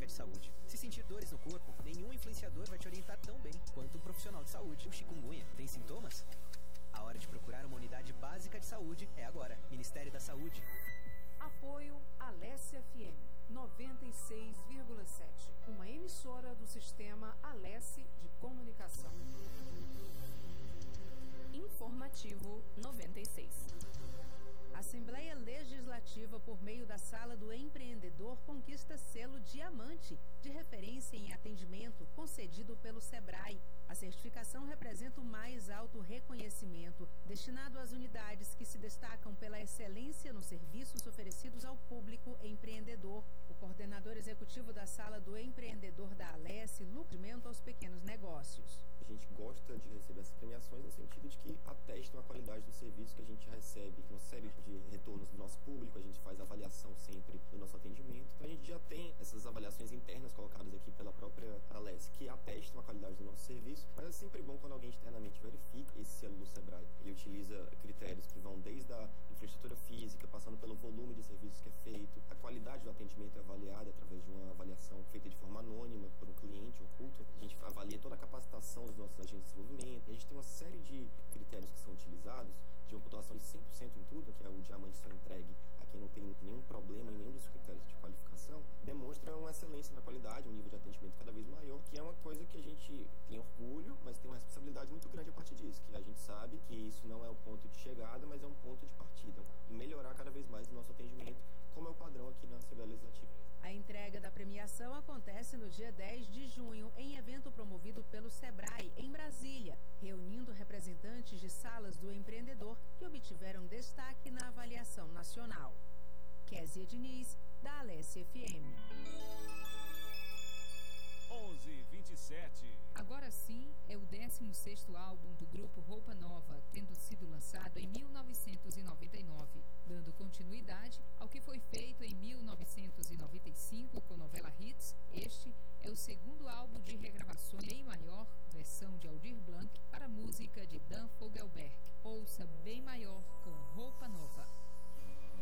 de saúde. Se sentir dores no corpo, nenhum influenciador vai te orientar tão bem quanto um profissional de saúde. O chikungunya tem sintomas? A hora de procurar uma unidade básica de saúde é agora. Ministério da Saúde. Apoio Alesse FM 96,7, uma emissora do sistema Alesse de comunicação. Informativo 96. Assembleia Legislativa, por meio da Sala do Empreendedor, conquista selo Diamante de referência em atendimento concedido pelo SEBRAE. A certificação representa o mais alto reconhecimento destinado às unidades que se destacam pela excelência nos serviços oferecidos ao público empreendedor. O coordenador executivo da Sala do Empreendedor da Alesse, lucramento aos pequenos negócios. A gente gosta de receber essas premiações no sentido de que atestam a qualidade do serviço que a gente recebe, uma série de retornos do nosso público, a gente faz avaliação sempre do nosso atendimento. Então a gente já tem essas avaliações internas colocadas aqui pela própria Alesse, que atestam a qualidade do nosso serviço, mas é sempre bom quando alguém internamente verifica esse selo do SEBRAE. Ele utiliza critérios que vão desde a infraestrutura física, passando pelo volume de serviços que é feito, a qualidade do atendimento é avaliada através de uma avaliação feita de forma anônima por um cliente oculto. A gente avalia toda a capacitação dos nossos agentes de desenvolvimento. A gente tem uma série de critérios que são utilizados, de uma pontuação de 100% em tudo, que é o diamante só entregue a quem não tem nenhum problema em nenhum dos critérios de qualificação, demonstra uma excelência na qualidade, um nível de atendimento cada vez maior, que é uma coisa que a gente tem orgulho, mas tem uma responsabilidade muito grande a partir disso, que a gente sabe que isso não é o ponto de chegada, mas é um ponto de partida. Melhorar cada vez mais o nosso atendimento, como é o padrão aqui na Assembleia Legislativa. A entrega da premiação acontece no dia 10 de junho, em evento promovido pelo SEBRAE, em Brasília, reunindo representantes de salas do empreendedor que obtiveram destaque na avaliação nacional. Kézia Diniz, da Alesse FM. 11:27. Agora sim, é o 16º álbum do grupo Roupa Nova, tendo sido lançado em 1999, dando continuidade ao que foi feito em 1995 com Novela Hits. Este é o segundo álbum de regravações Bem Maior, versão de Aldir Blanc, para música de Dan Fogelberg. Ouça Bem Maior com Roupa Nova.